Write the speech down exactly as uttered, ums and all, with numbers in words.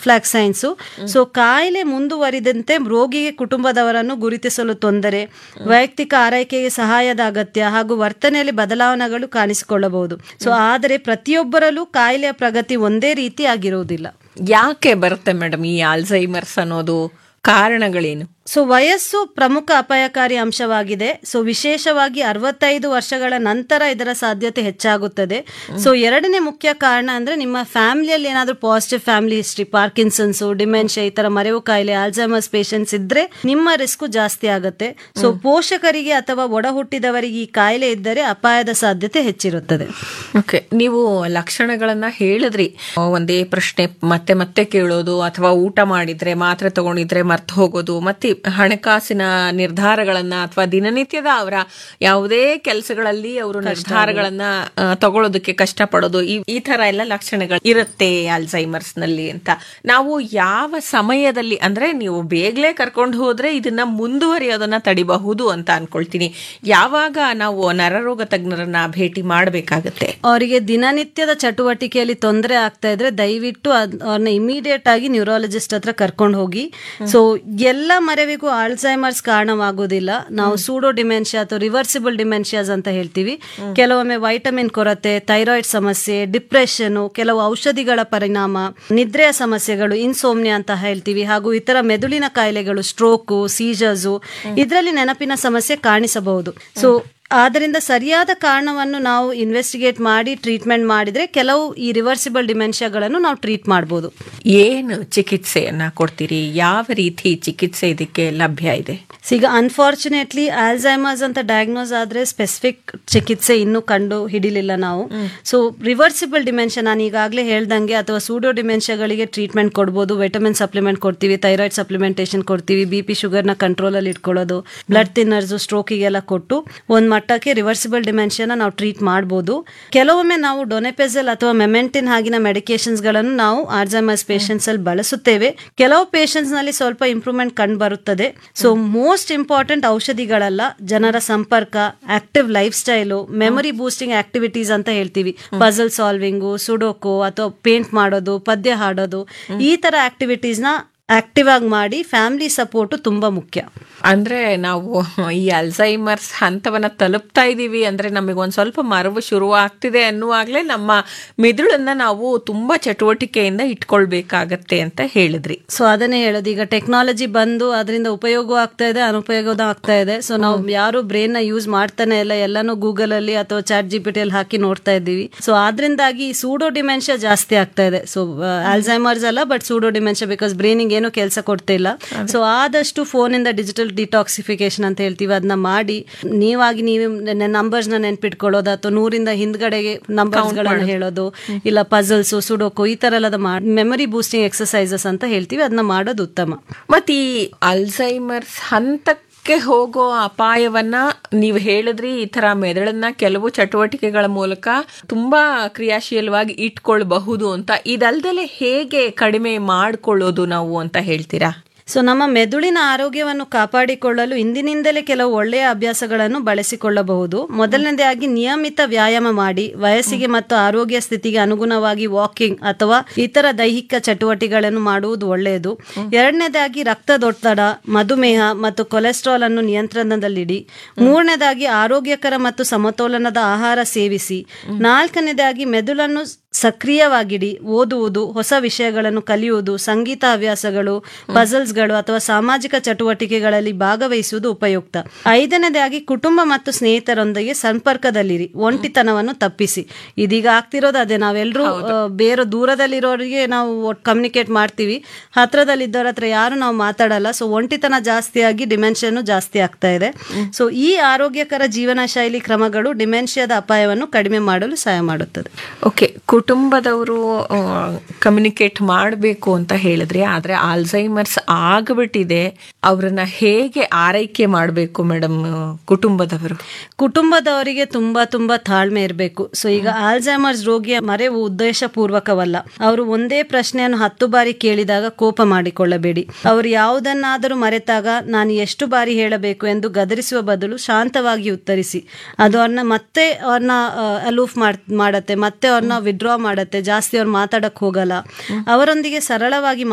Flag science. So ಕಾಯಿಲೆ ಮುಂದುವರಿದಂತೆ ರೋಗಿಗೆ ಕುಟುಂಬದವರನ್ನು ಗುರುತಿಸಲು ತೊಂದರೆ, ವೈಯಕ್ತಿಕ ಆರೈಕೆಗೆ ಸಹಾಯದ ಅಗತ್ಯ ಹಾಗೂ ವರ್ತನೆಯಲ್ಲಿ ಬದಲಾವಣೆಗಳು ಕಾಣಿಸಿಕೊಳ್ಳಬಹುದು. ಸೊ ಆದರೆ ಪ್ರತಿಯೊಬ್ಬರಲ್ಲೂ ಕಾಯಿಲೆಯ ಪ್ರಗತಿ ಒಂದೇ ರೀತಿ ಆಗಿರುವುದಿಲ್ಲ. ಯಾಕೆ ಬರುತ್ತೆ ಮೇಡಮ್ ಈ ಆಲ್ಝೈಮರ್ಸ್ ಅನ್ನೋದು? ಕಾರಣಗಳೇನು? ಸೊ ವಯಸ್ಸು ಪ್ರಮುಖ ಅಪಾಯಕಾರಿ ಅಂಶವಾಗಿದೆ. ಸೊ ವಿಶೇಷವಾಗಿ ಅರವತ್ತೈದು ವರ್ಷಗಳ ನಂತರ ಇದರ ಸಾಧ್ಯತೆ ಹೆಚ್ಚಾಗುತ್ತದೆ. ಸೊ ಎರಡನೇ ಮುಖ್ಯ ಕಾರಣ ಅಂದ್ರೆ ನಿಮ್ಮ ಫ್ಯಾಮಿಲಿಯಲ್ಲಿ ಏನಾದರೂ positive family history, Parkinson's, dementia, ಈ ತರ ಮರೆವು ಕಾಯಿಲೆ, ಆಲ್ಝೈಮರ್ಸ್ ಪೇಷಂಟ್ಸ್ ಇದ್ರೆ ನಿಮ್ಮ ರಿಸ್ಕ್ ಜಾಸ್ತಿ ಆಗುತ್ತೆ. ಸೊ ಪೋಷಕರಿಗೆ ಅಥವಾ ಒಡ ಹುಟ್ಟಿದವರಿಗೆ ಈ ಕಾಯಿಲೆ ಇದ್ದರೆ ಅಪಾಯದ ಸಾಧ್ಯತೆ ಹೆಚ್ಚಿರುತ್ತದೆ. ಓಕೆ, ನೀವು ಲಕ್ಷಣಗಳನ್ನ ಹೇಳಿದ್ರಿ. ಒಂದೇ ಪ್ರಶ್ನೆ ಮತ್ತೆ ಮತ್ತೆ ಕೇಳೋದು, ಅಥವಾ ಊಟ ಮಾಡಿದ್ರೆ ಮಾತ್ರೆ ತಗೊಂಡಿದ್ರೆ ಮರ್ತು ಹೋಗೋದು, ಮತ್ತೆ ಹಣಕಾಸಿನ ನಿರ್ಧಾರಗಳನ್ನ ಅಥವಾ ದಿನನಿತ್ಯದ ಅವರ ಯಾವುದೇ ಕೆಲಸಗಳಲ್ಲಿ ಅವರು ನಿರ್ಧಾರಗಳನ್ನ ತಗೊಳ್ಳೋದಕ್ಕೆ ಕಷ್ಟಪಡೋದು, ಈ ತರ ಎಲ್ಲ ಲಕ್ಷಣಗಳು ಇರುತ್ತೆ ಆಲ್ಝೈಮರ್ಸ್ ನಲ್ಲಿ ಅಂತ. ನಾವು ಯಾವ ಸಮಯದಲ್ಲಿ, ಅಂದ್ರೆ ನೀವು ಬೇಗನೆ ಕರ್ಕೊಂಡು ಹೋದ್ರೆ ಇದನ್ನ ಮುಂದುವರಿಯೋದನ್ನ ತಡಿಬಹುದು ಅಂತ ಅನ್ಕೊಳ್ತೀನಿ. ಯಾವಾಗ ನಾವು ನರರೋಗ ತಜ್ಞರನ್ನ ಭೇಟಿ ಮಾಡಬೇಕಾಗತ್ತೆ? ಅವರಿಗೆ ದಿನನಿತ್ಯದ ಚಟುವಟಿಕೆಯಲ್ಲಿ ತೊಂದರೆ ಆಗ್ತಾ ಇದ್ರೆ ದಯವಿಟ್ಟು ಅವ್ರನ್ನ ಇಮಿಡಿಯೇಟ್ ಆಗಿ ನ್ಯೂರಾಲಜಿಸ್ಟ್ ಹತ್ರ ಕರ್ಕೊಂಡು ಹೋಗಿ. ಸೊ ಎಲ್ಲ ಮರೆವಿಗೂ ಆಲ್ಝೈಮರ್ಸ್ ಕಾರಣವಾಗುವುದಿಲ್ಲ. ನಾವು ಸೂಡೋ ಡಿಮೆನ್ಷಿಯಾ ಅಥವಾ ರಿವರ್ಸಿಬಲ್ ಡಿಮೆನ್ಷಿಯಾಸ್ ಅಂತ ಹೇಳ್ತೀವಿ. ಕೆಲವೊಮ್ಮೆ ವೈಟಮಿನ್ ಕೊರತೆ, ಥೈರಾಯ್ಡ್ ಸಮಸ್ಯೆ, ಡಿಪ್ರೆಷನ್, ಕೆಲವು ಔಷಧಿಗಳ ಪರಿಣಾಮ, ನಿದ್ರೆಯ ಸಮಸ್ಯೆಗಳು, ಇನ್ಸೋಮ್ನಿಯಾ ಅಂತ ಹೇಳ್ತೀವಿ, ಹಾಗೂ ಇತರ ಮೆದುಳಿನ ಕಾಯಿಲೆಗಳು, ಸ್ಟ್ರೋಕು, ಸೀಜರ್ಸು, ಇದರಲ್ಲಿ ನೆನಪಿನ ಸಮಸ್ಯೆ ಕಾಣಿಸಬಹುದು. ಸೊ ಆದ್ದರಿಂದ ಸರಿಯಾದ ಕಾರಣವನ್ನು ನಾವು ಇನ್ವೆಸ್ಟಿಗೇಟ್ ಮಾಡಿ ಟ್ರೀಟ್ಮೆಂಟ್ ಮಾಡಿದ್ರೆ ಕೆಲವು ಈ ರಿವರ್ಸಿಬಲ್ ಡಿಮೆನ್ಷಿಯಾಗಳನ್ನು ನಾವು ಟ್ರೀಟ್ ಮಾಡಬಹುದು. ಏನು ಚಿಕಿತ್ಸೆಯನ್ನ ಕೊಡ್ತೀರಿ? ಯಾವ ರೀತಿ ಚಿಕಿತ್ಸೆ ಇದಕ್ಕೆ ಲಭ್ಯ ಇದೆ? ಈಗ ಅನ್ಫಾರ್ಚುನೇಟ್ಲಿ ಆಲ್ಝೈಮರ್ಸ್ ಅಂತ ಡಯಾಗ್ನೋಸ್ ಆದ್ರೆ ಸ್ಪೆಸಿಫಿಕ್ ಚಿಕಿತ್ಸೆ ಇನ್ನೂ ಕಂಡು ಹಿಡಿಲಿಲ್ಲ ನಾವು. ಸೊ ರಿವರ್ಸಿಬಲ್ ಡಿಮೆನ್ಷಿಯಾ ನಾನು ಈಗಾಗಲೇ ಹೇಳ್ದಂಗೆ ಅಥವಾ ಸೂಡೋ ಡಿಮೆನ್ಷಿಯಾಗಳಿಗೆ ಟ್ರೀಟ್ಮೆಂಟ್ ಕೊಡ್ಬೋದು. ವಿಟಮಿನ್ ಸಪ್ಲಿಮೆಂಟ್ ಕೊಡ್ತೀವಿ, ಥೈರಾಯ್ಡ್ ಸಪ್ಲಿಮೆಂಟೇಷನ್ ಕೊಡ್ತೀವಿ, ಬಿ ಪಿ ಶುಗರ್ನ ಕಂಟ್ರೋಲಲ್ಲಿ ಇಟ್ಕೊಳ್ಳೋದು, ಬ್ಲಡ್ ಥಿನ್ನರ್ಸ್, ಸ್ಟ್ರೋಕಿಗೆಲ್ಲ ಕೊಟ್ಟು ಒಂದು ಮಟ್ಟಕ್ಕೆ ರಿವರ್ಸಿಬಲ್ ಡಿಮೆನ್ಷಿಯಾನ ನಾವು ಟ್ರೀಟ್ ಮಾಡಬಹುದು. ಕೆಲವೊಮ್ಮೆ ನಾವು ಡೊನೆಪೆಸೆಲ್ ಅಥವಾ ಮೆಮೆಂಟಿನ್ ಆಗಿನ ಮೆಡಿಕೇಶನ್ಸ್ ಗಳನ್ನು ನಾವು ಆಲ್ಝೈಮರ್ಸ್ ಪೇಷಂಟ್ಸ್ ಅಲ್ಲಿ ಬಳಸುತ್ತೇವೆ. ಕೆಲವು ಪೇಷಂಟ್ಸ್ ನಲ್ಲಿ ಸ್ವಲ್ಪ ಇಂಪ್ರೂವ್ಮೆಂಟ್ ಕಂಡು ಬರುತ್ತದೆ. ಸೊ ಮೋಸ್ಟ್ ಇಂಪಾರ್ಟೆಂಟ್ ಔಷಧಿಗಳಲ್ಲ, ಜನರ ಸಂಪರ್ಕ, active life style, memory boosting activities ಅಂತ ಹೇಳ್ತೀವಿ, ಪಜಲ್ ಸಾಲ್ವಿಂಗು, ಸುಡೋಕೋ ಅಥವಾ ಪೇಂಟ್ ಮಾಡೋದು, ಪದ್ಯ ಹಾಡೋದು, ಈ ತರ ಆಕ್ಟಿವಿಟೀಸ್ ನ ಆಕ್ಟಿವ್ ಆಗಿ ಮಾಡಿ ಫ್ಯಾಮಿಲಿ ಸಪೋರ್ಟ್ ತುಂಬಾ ಮುಖ್ಯ. ಅಂದ್ರೆ ನಾವು ಈ ಅಲ್ಝೈಮರ್ಸ್ ಹಂತವನ್ನ ತಲುಪ್ತಾ ಇದೀವಿ ಅಂದ್ರೆ ನಮಗೆ ಒಂದ್ ಸ್ವಲ್ಪ ಮರವು ಶುರು ಆಗ್ತಿದೆ ಅನ್ನುವಾಗ್ಲೇ ನಮ್ಮ ಮೆದುಳನ್ನ ನಾವು ತುಂಬಾ ಚಟುವಟಿಕೆಯಿಂದ ಇಟ್ಕೊಳ್ಬೇಕಾಗತ್ತೆ ಅಂತ ಹೇಳಿದ್ರಿ. ಸೊ ಅದನ್ನೇ ಹೇಳೋದು, ಈಗ ಟೆಕ್ನಾಲಜಿ ಬಂದು ಅದರಿಂದ ಉಪಯೋಗ ಆಗ್ತಾ ಇದೆ, ಅನುಪಯೋಗ ಆಗ್ತಾ ಇದೆ. ಸೊ ನಾವು ಯಾರು ಬ್ರೈನ್ ನ ಯೂಸ್ ಮಾಡ್ತಾನೆ ಇಲ್ಲ, ಎಲ್ಲಾನು ಗೂಗಲ್ ಅಲ್ಲಿ ಅಥವಾ ಚಾಟ್ ಜಿ ಪಿ ಟಿ ಅಲ್ಲಿ ಹಾಕಿ ನೋಡ್ತಾ ಇದ್ದೀವಿ. ಸೊ ಆದ್ರಿಂದಾಗಿ ಸೂಡೋ ಡಿಮೆನ್ಷಿಯಾ ಜಾಸ್ತಿ ಆಗ್ತಾ ಇದೆ. ಸೊ ಆಲ್ಝೈಮರ್ಸ್ ಅಲ್ಲ, ಬಟ್ ಸೂಡೋ ಡಿಮೆನ್ಷಿಯಾ, ಬಿಕಾಸ್ ಬ್ರೈನಿಗೆ ಏನು ಕೆಲಸ ಕೊಡ್ತಿಲ್ಲ. ಸೊ ಆದಷ್ಟು ಫೋನ್ ಇಂದ ಡಿಜಿಟಲ್ ಡಿಟಾಕ್ಸಿಫಿಕೇಶನ್ ಅಂತ ಹೇಳ್ತೀವಿ, ಅದನ್ನ ಮಾಡಿ ನೀವಾಗಿ ನೀವು ನಂಬರ್ಸ್ ನ ನೆನ್ಪಿಟ್ಕೊಳ್ಳೋದು ಅಥವಾ ನೂರಿಂದ ಹಿಂದ್ಗಡೆಗೆ ನಂಬರ್ಸ್ ಗಳನ್ನ ಹೇಳೋದು, ಇಲ್ಲ ಪಜಲ್ಸ್, ಸುಡೋಕೋ, ಈ ತರ ಎಲ್ಲ ಮೆಮೊರಿ ಬೂಸ್ಟಿಂಗ್ ಎಕ್ಸರ್ಸೈಸಸ್ ಅಂತ ಹೇಳ್ತೀವಿ, ಅದನ್ನ ಮಾಡೋದು ಉತ್ತಮ. ಮತ್ತೆ ಈ ಅಲ್ಝೈಮರ್ಸ್ ಹಂತಕ್ಕೆ ಹೋಗೋ ಅಪಾಯವನ್ನ ನೀವು ಹೇಳಿದ್ರಿ, ಈ ತರ ಮೆದುಳನ್ನ ಕೆಲವು ಚಟುವಟಿಕೆಗಳ ಮೂಲಕ ತುಂಬಾ ಕ್ರಿಯಾಶೀಲವಾಗಿ ಇಟ್ಕೊಳ್ಬಹುದು ಅಂತ. ಇದಲ್ದಲೆ ಹೇಗೆ ಕಡಿಮೆ ಮಾಡ್ಕೊಳ್ಳೋದು ನಾವು ಅಂತ ಹೇಳ್ತೀರಾ? ಸೊ ನಮ್ಮ ಮೆದುಳಿನ ಆರೋಗ್ಯವನ್ನು ಕಾಪಾಡಿಕೊಳ್ಳಲು ಇಂದಿನಿಂದಲೇ ಕೆಲವು ಒಳ್ಳೆಯ ಅಭ್ಯಾಸಗಳನ್ನು ಬಳಸಿಕೊಳ್ಳಬಹುದು. ಮೊದಲನೇದಾಗಿ ನಿಯಮಿತ ವ್ಯಾಯಾಮ ಮಾಡಿ ವಯಸ್ಸಿಗೆ ಮತ್ತು ಆರೋಗ್ಯ ಸ್ಥಿತಿಗೆ ಅನುಗುಣವಾಗಿ ವಾಕಿಂಗ್ ಅಥವಾ ಇತರ ದೈಹಿಕ ಚಟುವಟಿಕೆಗಳನ್ನು ಮಾಡುವುದು ಒಳ್ಳೆಯದು. ಎರಡನೇದಾಗಿ ರಕ್ತದೊತ್ತಡ, ಮಧುಮೇಹ ಮತ್ತು ಕೊಲೆಸ್ಟ್ರಾಲ್ ಅನ್ನು ನಿಯಂತ್ರಣದಲ್ಲಿಡಿ. ಮೂರನೇದಾಗಿ ಆರೋಗ್ಯಕರ ಮತ್ತು ಸಮತೋಲನದ ಆಹಾರ ಸೇವಿಸಿ. ನಾಲ್ಕನೇದಾಗಿ ಮೆದುಳನ್ನು ಸಕ್ರಿಯವಾಗಿಡಿ. ಓದುವುದು, ಹೊಸ ವಿಷಯಗಳನ್ನು ಕಲಿಯುವುದು, ಸಂಗೀತ ಹವ್ಯಾಸಗಳು, ಪಜಲ್ಸ್ಗಳು ಅಥವಾ ಸಾಮಾಜಿಕ ಚಟುವಟಿಕೆಗಳಲ್ಲಿ ಭಾಗವಹಿಸುವುದು ಉಪಯುಕ್ತ. ಐದನೇದಾಗಿ ಕುಟುಂಬ ಮತ್ತು ಸ್ನೇಹಿತರೊಂದಿಗೆ ಸಂಪರ್ಕದಲ್ಲಿರಿ, ಒಂಟಿತನವನ್ನು ತಪ್ಪಿಸಿ. ಇದೀಗ ಆಗ್ತಿರೋದು ಅದೇ, ನಾವೆಲ್ಲರೂ ಬೇರೆ ದೂರದಲ್ಲಿರೋರಿಗೆ ನಾವು ಕಮ್ಯುನಿಕೇಟ್ ಮಾಡ್ತೀವಿ, ಹತ್ರದಲ್ಲಿದ್ದವ್ರ ಹತ್ರ ಯಾರು ನಾವು ಮಾತಾಡಲ್ಲ. ಸೊ ಒಂಟಿತನ ಜಾಸ್ತಿಯಾಗಿ ಡಿಮೆನ್ಷಿಯಾನು ಜಾಸ್ತಿ ಆಗ್ತಾ ಇದೆ. ಸೊ ಈ ಆರೋಗ್ಯಕರ ಜೀವನ ಶೈಲಿ ಕ್ರಮಗಳು ಡಿಮೆನ್ಷಿಯಾದ ಅಪಾಯವನ್ನು ಕಡಿಮೆ ಮಾಡಲು ಸಹಾಯ ಮಾಡುತ್ತದೆ. ಓಕೆ, ಕುಟುಂಬದವರು ಕಮ್ಯುನಿಕೇಟ್ ಮಾಡಬೇಕು ಅಂತ ಹೇಳಿದ್ರಿ, ಆದ್ರೆ ಆಲ್ಝೈಮರ್ಸ್ ಆಗ್ಬಿಟ್ಟಿದೆ, ಅವ್ರನ್ನ ಹೇಗೆ ಆರೈಕೆ ಮಾಡಬೇಕು ಮೇಡಮ್ ಕುಟುಂಬದವರು? ಕುಟುಂಬದವರಿಗೆ ತುಂಬಾ ತುಂಬಾ ತಾಳ್ಮೆ ಇರಬೇಕು. ಸೊ ಈಗ ಆಲ್ಝೈಮರ್ಸ್ ರೋಗಿಯ ಮರೆವು ಉದ್ದೇಶ ಪೂರ್ವಕವಲ್ಲ. ಅವರು ಒಂದೇ ಪ್ರಶ್ನೆಯನ್ನು ಹತ್ತು ಬಾರಿ ಕೇಳಿದಾಗ ಕೋಪ ಮಾಡಿಕೊಳ್ಳಬೇಡಿ. ಅವರು ಯಾವುದನ್ನಾದರೂ ಮರೆತಾಗ ನಾನು ಎಷ್ಟು ಬಾರಿ ಹೇಳಬೇಕು ಎಂದು ಗದರಿಸುವ ಬದಲು ಶಾಂತವಾಗಿ ಉತ್ತರಿಸಿ. ಅದು ಅವ್ರನ್ನ ಮತ್ತೆ ಅವ್ರನ್ನ ಅಲೂಫ್ ಮಾಡತ್ತೆ, ಮತ್ತೆ ಅವ್ರನ್ನ ವಿಡ್ರಾ ಮಾಡತ್ತೆ, ಜಾಸ್ತಿ ಅವ್ರು ಮಾತಾಡಕ್ ಹೋಗಲ್ಲ. ಅವರೊಂದಿಗೆ ಸರಳವಾಗಿ